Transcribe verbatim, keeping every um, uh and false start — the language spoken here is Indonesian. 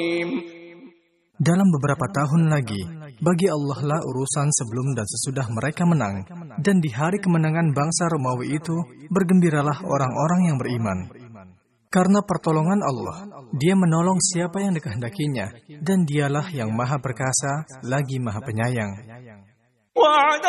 Dalam beberapa tahun lagi, bagi Allah lah urusan sebelum dan sesudah mereka menang. Dan di hari kemenangan bangsa Romawi itu, bergembiralah orang-orang yang beriman. Karena pertolongan Allah, Dia menolong siapa yang dikehendakinya, dan Dialah yang Maha Perkasa, lagi Maha Penyayang.